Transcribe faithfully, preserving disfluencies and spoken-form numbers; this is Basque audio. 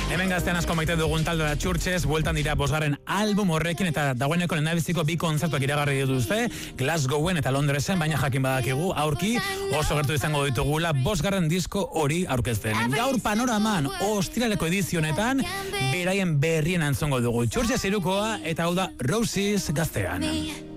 Hemen gaztean asko maite dugun talde da Churches, bueltan dira bosgarren album horrekin eta dagoeneko lehendabiziko bi kontzertuak iragarri dituzte, Glasgowen eta Londresen, baina jakin badakigu aurki oso gertu izango ditugula bosgarren disko hori aurkezten. Gaur panoraman ostiraleko edizionetan beraien berrien antzongo dugu. Churches irukoa eta hau da Roses gaztean.